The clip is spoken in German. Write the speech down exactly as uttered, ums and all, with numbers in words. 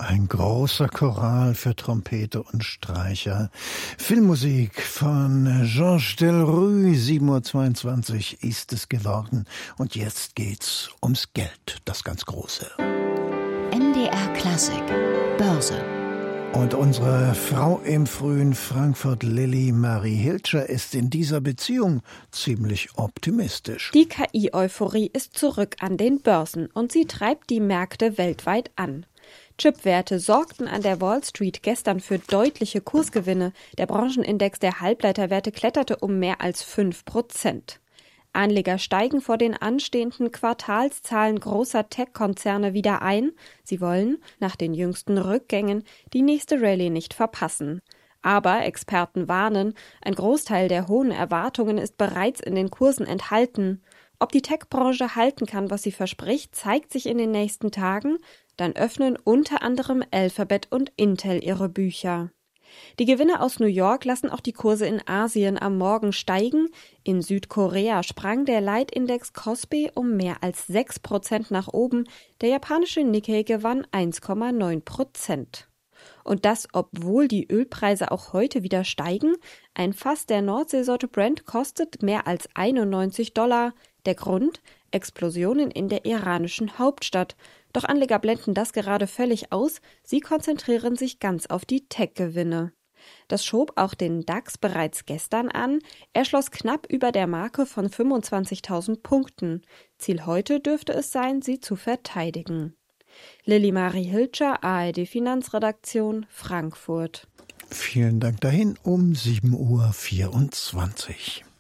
Ein großer Choral für Trompete und Streicher. Filmmusik von Georges Delerue, sieben Uhr zweiundzwanzig ist es geworden. Und jetzt geht's ums Geld, das ganz Große. M D R Klassik, Börse. Und unsere Frau im frühen Frankfurt, Lilly Marie Hilscher, ist in dieser Beziehung ziemlich optimistisch. Die K I-Euphorie ist zurück an den Börsen und sie treibt die Märkte weltweit an. Chipwerte sorgten an der Wall Street gestern für deutliche Kursgewinne. Der Branchenindex der Halbleiterwerte kletterte um mehr als fünf Prozent. Anleger steigen vor den anstehenden Quartalszahlen großer Tech-Konzerne wieder ein. Sie wollen, nach den jüngsten Rückgängen, die nächste Rallye nicht verpassen. Aber Experten warnen, ein Großteil der hohen Erwartungen ist bereits in den Kursen enthalten. Ob die Tech-Branche halten kann, was sie verspricht, zeigt sich in den nächsten Tagen. Dann öffnen unter anderem Alphabet und Intel ihre Bücher. Die Gewinne aus New York lassen auch die Kurse in Asien am Morgen steigen. In Südkorea sprang der Leitindex Kospi um mehr als sechs Prozent nach oben. Der japanische Nikkei gewann eins Komma neun Prozent. Und das, obwohl die Ölpreise auch heute wieder steigen. Ein Fass der Nordseesorte Brent kostet mehr als einundneunzig Dollar. Der Grund? Explosionen in der iranischen Hauptstadt. Doch Anleger blenden das gerade völlig aus. Sie konzentrieren sich ganz auf die Tech-Gewinne. Das schob auch den DAX bereits gestern an. Er schloss knapp über der Marke von fünfundzwanzigtausend Punkten. Ziel heute dürfte es sein, sie zu verteidigen. Lilly Marie Hilscher, A R D Finanzredaktion, Frankfurt. Vielen Dank dahin um sieben Uhr vierundzwanzig.